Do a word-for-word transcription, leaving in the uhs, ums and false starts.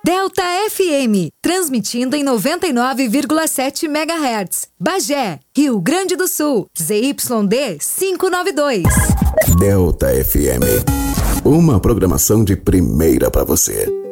Delta F M, transmitindo em noventa e nove vírgula sete megahertz. Bagé, Rio Grande do Sul, Z Y D quinhentos e noventa e dois. Delta F M, uma programação de primeira para você.